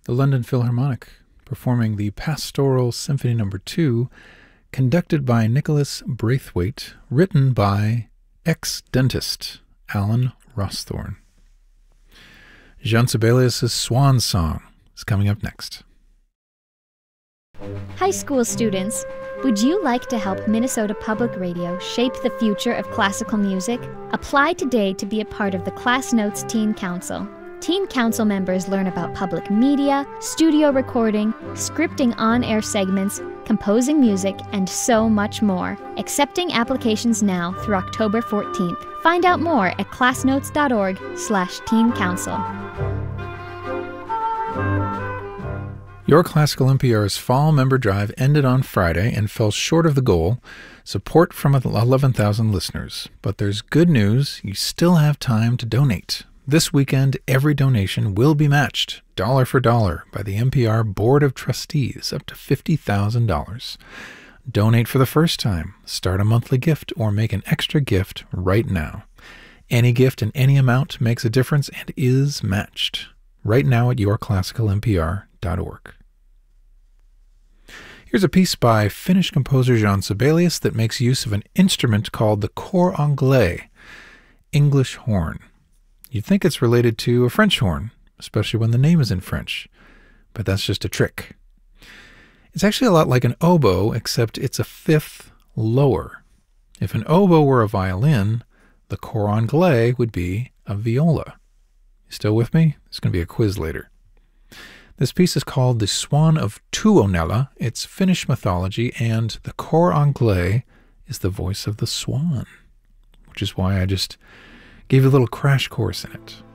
the London Philharmonic, performing the Pastoral Symphony No. 2, conducted by Nicholas Braithwaite, written by ex-dentist Alan Rawsthorne. Jean Sibelius' Swan Song is coming up next. High school students, would you like to help Minnesota Public Radio shape the future of classical music? Apply today to be a part of the Class Notes Teen Council. Teen Council members learn about public media, studio recording, scripting on-air segments, composing music, and so much more. Accepting applications now through October 14th. Find out more at classnotes.org/Teen Council. Your Classical NPR's fall member drive ended on Friday and fell short of the goal, support from 11,000 listeners. But there's good news, you still have time to donate. This weekend, every donation will be matched, dollar for dollar, by the NPR Board of Trustees, up to $50,000. Donate for the first time, start a monthly gift, or make an extra gift right now. Any gift in any amount makes a difference and is matched. Right now at yourclassicalnpr.org. Here's a piece by Finnish composer Jean Sibelius that makes use of an instrument called the cor anglais, English horn. You'd think it's related to a French horn, especially when the name is in French, but that's just a trick. It's actually a lot like an oboe, except it's a fifth lower. If an oboe were a violin, the cor anglais would be a viola. You still with me? It's going to be a quiz later. This piece is called The Swan of Tuonela. It's Finnish mythology, and the cor anglais is the voice of the swan, which is why I just gave you a little crash course in it.